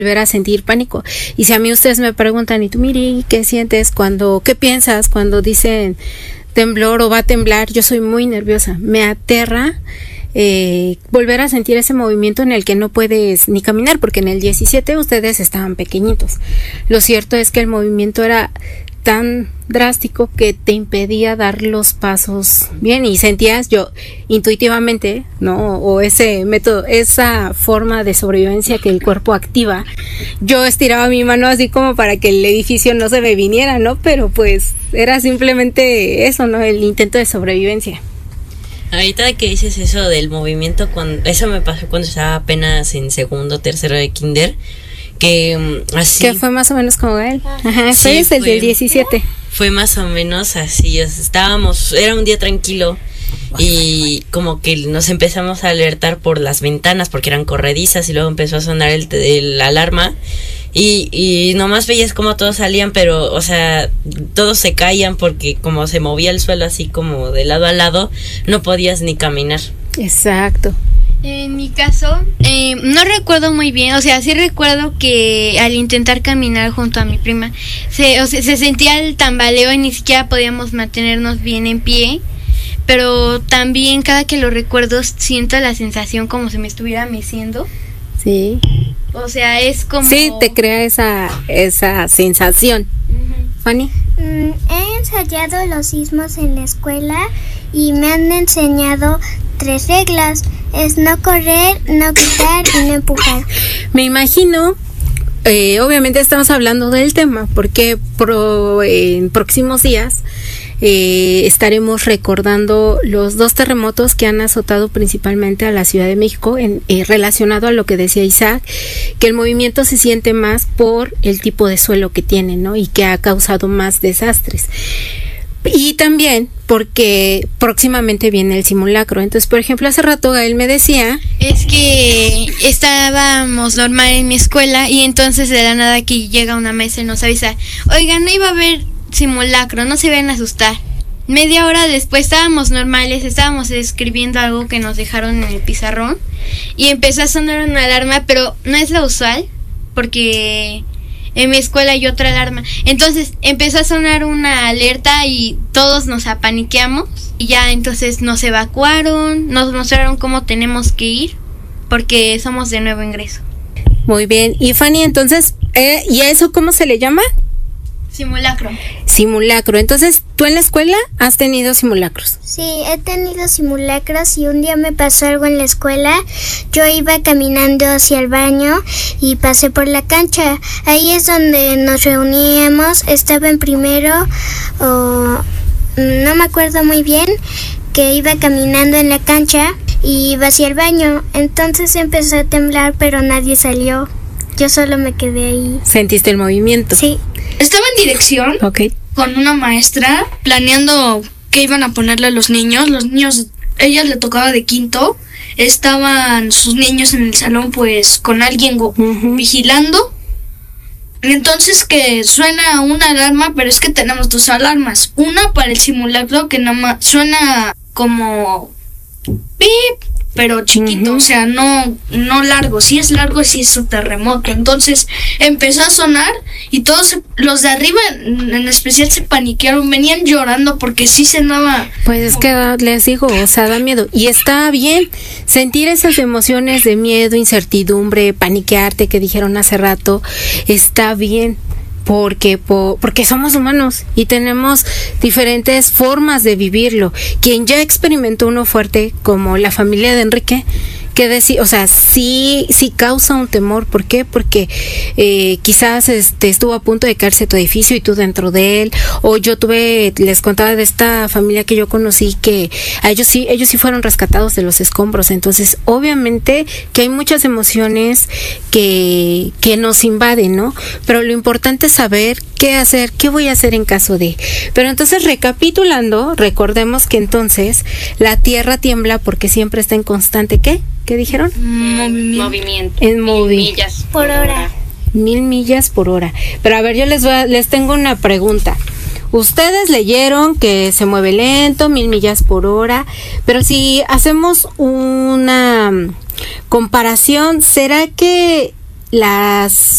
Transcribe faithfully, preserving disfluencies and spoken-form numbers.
volver a sentir pánico. Y si a mí ustedes me preguntan, ¿y tú, Miri, qué sientes cuando, qué piensas cuando dicen temblor o va a temblar? Yo soy muy nerviosa, me aterra eh, volver a sentir ese movimiento en el que no puedes ni caminar, porque en el diecisiete ustedes estaban pequeñitos. Lo cierto es que el movimiento era tan drástico que te impedía dar los pasos bien y sentías yo intuitivamente, ¿no? O ese método, esa forma de sobrevivencia que el cuerpo activa. Yo estiraba mi mano así como para que el edificio no se me viniera, ¿no? Pero pues era simplemente eso, ¿no? El intento de sobrevivencia. Ahorita que dices eso del movimiento, cuando eso me pasó cuando estaba apenas en segundo, tercero de kinder, que así... Que fue más o menos como él. Ajá, sí, ese es el del diecisiete. Fue más o menos así, o sea, estábamos, era un día tranquilo y como que nos empezamos a alertar por las ventanas porque eran corredizas y luego empezó a sonar el, el alarma y, y nomás veías como todos salían, pero, o sea, todos se caían porque como se movía el suelo así como de lado a lado, no podías ni caminar. Exacto. En mi caso, eh, no recuerdo muy bien, o sea, sí recuerdo que al intentar caminar junto a mi prima, se, o sea, se sentía el tambaleo y ni siquiera podíamos mantenernos bien en pie, pero también cada que lo recuerdo siento la sensación como si me estuviera meciendo. Sí. O sea, es como... Sí, te crea esa, esa sensación. Uh-huh. Fanny. Mm, he ensayado los sismos en la escuela y me han enseñado tres reglas. Es no correr, no gritar y no empujar. Me imagino, eh, obviamente estamos hablando del tema, porque pro, eh, en próximos días eh, estaremos recordando los dos terremotos que han azotado principalmente a la Ciudad de México, en, eh, relacionado a lo que decía Isaac, que el movimiento se siente más por el tipo de suelo que tiene, ¿no? Y que ha causado más desastres. Y también porque próximamente viene el simulacro. Entonces, por ejemplo, hace rato Gael me decía... Es que estábamos normal en mi escuela y entonces de la nada aquí llega una mesa y nos avisa, oigan, no iba a haber simulacro, no se vayan a asustar. Media hora después estábamos normales, estábamos escribiendo algo que nos dejaron en el pizarrón y empezó a sonar una alarma, pero no es la usual, porque... en mi escuela hay otra alarma. Entonces empezó a sonar una alerta y todos nos apaniqueamos. Y ya entonces nos evacuaron, nos mostraron cómo tenemos que ir, porque somos de nuevo ingreso. Muy bien. Y Fanny, entonces, eh, ¿y a eso cómo se le llama? Simulacro. Simulacro. Entonces, ¿tú en la escuela has tenido simulacros? Sí, he tenido simulacros y un día me pasó algo en la escuela. Yo iba caminando hacia el baño y pasé por la cancha. Ahí es donde nos reuníamos. Estaba en primero, o no me acuerdo muy bien, que iba caminando en la cancha y iba hacia el baño. Entonces empezó a temblar, pero nadie salió. Yo solo me quedé ahí. ¿Sentiste el movimiento? Sí. Estaba en dirección okay. con una maestra planeando qué iban a ponerle a los niños. Los niños, ella le tocaba de quinto. Estaban sus niños en el salón pues con alguien uh-huh. vigilando. Entonces que suena una alarma, pero es que tenemos dos alarmas. Una para el simulacro que nada más suena como pip, pero chiquito, uh-huh. o sea, no no largo. Si es largo, si es un terremoto. Entonces empezó a sonar y todos los de arriba en especial se paniquearon, venían llorando porque sí sonaba. Pues es que les digo, o sea, da miedo. Y está bien sentir esas emociones de miedo, incertidumbre, paniquearte que dijeron hace rato, está bien. Porque, por, porque somos humanos y tenemos diferentes formas de vivirlo. Quien ya experimentó uno fuerte, como la familia de Enrique, que decir, o sea, sí, sí causa un temor. ¿Por qué? Porque eh, quizás este, estuvo a punto de caerse tu edificio y tú dentro de él. O yo tuve, les contaba de esta familia que yo conocí que a ellos sí, ellos sí fueron rescatados de los escombros. Entonces, obviamente que hay muchas emociones que, que nos invaden, ¿no? Pero lo importante es saber qué hacer, qué voy a hacer en caso de. Pero entonces, recapitulando, recordemos que entonces la tierra tiembla porque siempre está en constante, ¿qué? ¿Qué dijeron? Movimiento. Movimiento. En movi- millas por hora. Mil millas por hora. Pero a ver, yo les voy a, les tengo una pregunta. Ustedes leyeron que se mueve lento, mil millas por hora, pero si hacemos una comparación, ¿será que las